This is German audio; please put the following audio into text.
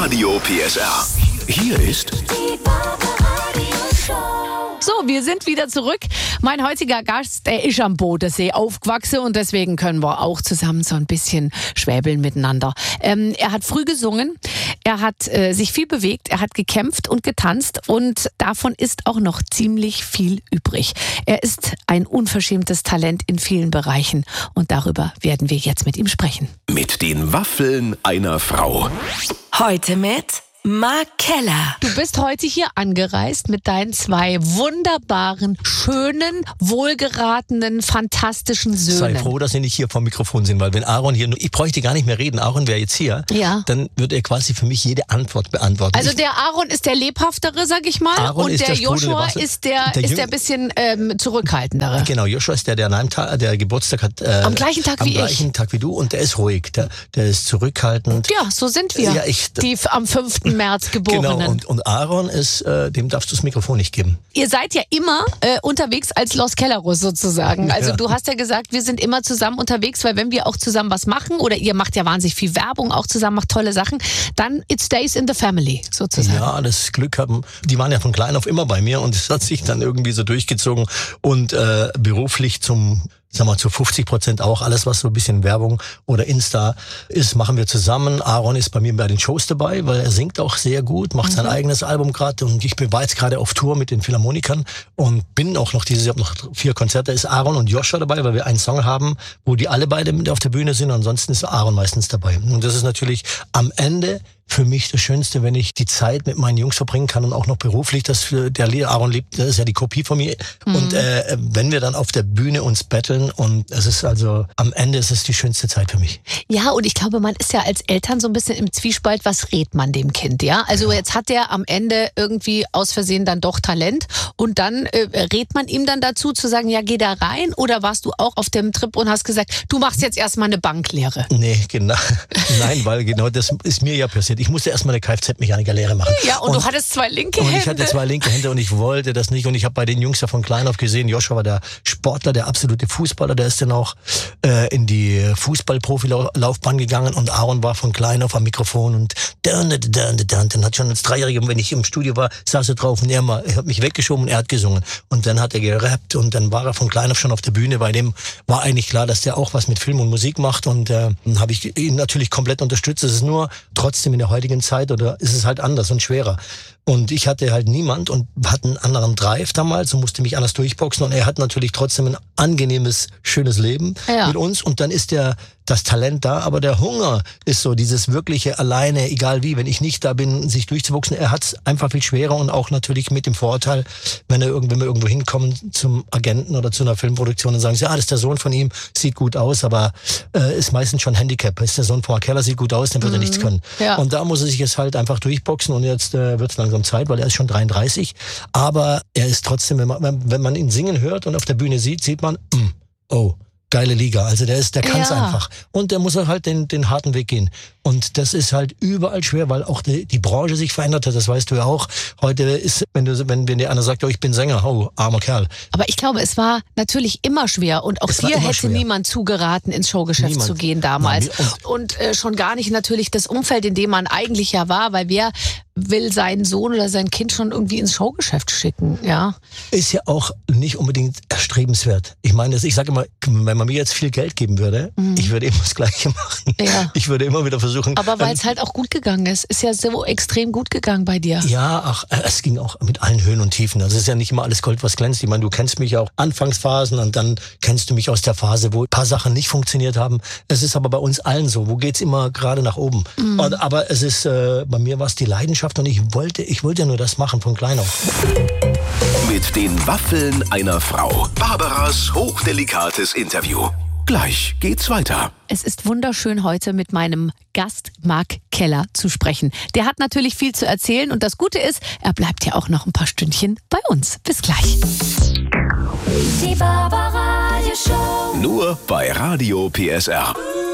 Radio PSR. Hier ist Die Barbaradio Show. So, wir sind wieder zurück. Mein heutiger Gast, der ist am Bodensee aufgewachsen und deswegen können wir auch zusammen so ein bisschen schwäbeln miteinander. Er hat früh gesungen, er hat sich viel bewegt, er hat gekämpft und getanzt und davon ist auch noch ziemlich viel übrig. Er ist ein unverschämtes Talent in vielen Bereichen und darüber werden wir jetzt mit ihm sprechen. mit den Waffeln einer Frau. Heute mit Mark Keller. Du bist heute hier angereist mit deinen zwei wunderbaren, schönen, wohlgeratenen, fantastischen Söhnen. Sei froh, dass Sie nicht hier vom Mikrofon sind, weil wenn Aaron hier, ich bräuchte gar nicht mehr reden, Aaron wäre jetzt hier, Ja. dann würde er quasi für mich jede Antwort beantworten. Also der Aaron ist der lebhaftere, sag ich mal, Aaron und ist der der sprudelnde Joshua Wasser. ist der Der bisschen zurückhaltendere. Genau, Joshua ist der an einem Tag, der Geburtstag hat. Am gleichen Tag wie ich. Am gleichen Tag wie du und der ist ruhig, der ist zurückhaltend. Ja, so sind wir, Ja, die am 5. März Geborenen. Genau, und Aaron ist, dem darfst du das Mikrofon nicht geben. Ihr seid ja immer unterwegs als Los Kellerus sozusagen. Also Ja. du hast ja gesagt, wir sind immer zusammen unterwegs, weil wenn wir auch zusammen was machen oder ihr macht ja wahnsinnig viel Werbung, auch zusammen macht tolle Sachen, dann it stays in the family sozusagen. Ja, das Glück haben, die waren ja von klein auf immer bei mir und es hat sich dann irgendwie so durchgezogen und beruflich zu 50% auch. Alles, was so ein bisschen Werbung oder Insta ist, machen wir zusammen. Aaron ist bei mir bei den Shows dabei, weil er singt auch sehr gut, macht sein eigenes Album gerade und ich war jetzt gerade auf Tour mit den Philharmonikern und bin auch noch dieses Jahr noch 4 Konzerte. Ist Aaron und Joshua dabei, weil wir einen Song haben, wo die alle beide mit auf der Bühne sind. Ansonsten ist Aaron meistens dabei. Und das ist natürlich am Ende für mich das Schönste, wenn ich die Zeit mit meinen Jungs verbringen kann und auch noch beruflich, der Aaron liebt, das ist ja die Kopie von mir. Und wenn wir dann auf der Bühne uns betteln und es ist also, am Ende ist es die schönste Zeit für mich. Ja, und ich glaube, man ist ja als Eltern so ein bisschen im Zwiespalt, was rät man dem Kind, ja? Also jetzt hat der am Ende irgendwie aus Versehen dann doch Talent und dann rät man ihm dann dazu zu sagen, ja, geh da rein, oder warst du auch auf dem Trip und hast gesagt, du machst jetzt erstmal eine Banklehre? Nee, genau. Nein, weil genau das ist mir ja passiert. Ich musste erstmal eine Kfz-Mechanikerlehre machen. Ja, und du hattest 2 linke Hände. Und ich hatte 2 linke Hände und ich wollte das nicht. Und ich habe bei den Jungs ja von klein auf gesehen, Joshua war der Sportler, der absolute Fußballer, der ist dann auch in die Fußball-Profi-Laufbahn gegangen und Aaron war von klein auf am Mikrofon und dann hat schon als 3-Jähriger, wenn ich im Studio war, saß er drauf und er hat mich weggeschoben und er hat gesungen. Und dann hat er gerappt und dann war er von klein auf schon auf der Bühne. Bei dem war eigentlich klar, dass der auch was mit Film und Musik macht und dann habe ich ihn natürlich komplett unterstützt. Es ist nur trotzdem in der heutigen Zeit oder ist es halt anders und schwerer. Und ich hatte halt niemand und hatte einen anderen Drive damals und musste mich anders durchboxen. Und er hat natürlich trotzdem ein angenehmes, schönes Leben mit uns. Und dann ist das Talent da, aber der Hunger ist so dieses wirkliche alleine, egal wie, wenn ich nicht da bin, sich durchzuboxen. Er hat es einfach viel schwerer und auch natürlich mit dem Vorteil, wenn wir irgendwo hinkommen zum Agenten oder zu einer Filmproduktion und sagen, ja, das ist der Sohn von ihm, sieht gut aus, aber ist meistens schon Handicap. Ist der Sohn von Mark Keller, sieht gut aus, dann wird er nichts können. Ja. Und da muss er sich jetzt halt einfach durchboxen und jetzt wird es langsam Zeit, weil er ist schon 33. Aber er ist trotzdem, wenn man ihn singen hört und auf der Bühne sieht man, oh, geile Liga. Also der kann es einfach. Und der muss halt den harten Weg gehen. Und das ist halt überall schwer, weil auch die Branche sich verändert hat. Das weißt du ja auch. Heute ist, wenn dir einer sagt, oh, ich bin Sänger, oh, armer Kerl. Aber ich glaube, es war natürlich immer schwer und auch dir hätte schwer. niemand zugeraten, ins Showgeschäft zu gehen damals. Nein, und schon gar nicht natürlich das Umfeld, in dem man eigentlich ja war, weil wer will seinen Sohn oder sein Kind schon irgendwie ins Showgeschäft schicken, ja? Ist ja auch nicht unbedingt erstrebenswert. Ich meine, ich sage immer, wenn man mir jetzt viel Geld geben würde, ich würde immer das Gleiche machen. Ja. Ich würde immer wieder versuchen. Aber weil es halt auch gut gegangen ist. Ist ja so extrem gut gegangen bei dir. Ja, es ging auch mit allen Höhen und Tiefen. Also es ist ja nicht immer alles Gold, was glänzt. Ich meine, du kennst mich ja auch Anfangsphasen und dann kennst du mich aus der Phase, wo ein paar Sachen nicht funktioniert haben. Es ist aber bei uns allen so. Wo geht's immer gerade nach oben? Aber es ist, bei mir war es die Leidenschaft und ich wollte ja nur das machen von klein auf. Mit den Waffeln einer Frau. Barbaras hochdelikates Interview. Gleich geht's weiter. Es ist wunderschön, heute mit meinem Gast Mark Keller zu sprechen. Der hat natürlich viel zu erzählen und das Gute ist, er bleibt ja auch noch ein paar Stündchen bei uns. Bis gleich. Die Barbaradio Show. Nur bei Radio PSR.